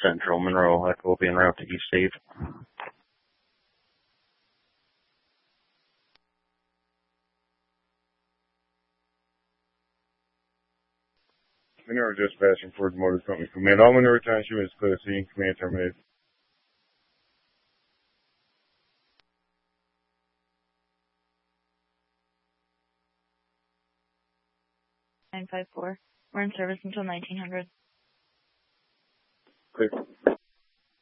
Central Monroe. Echo will be en route to East State. Monroe Dispatch from Ford Motor Company. Command all Monroe Township is clear. Seeing command terminated. We're in service until 1900. Clear.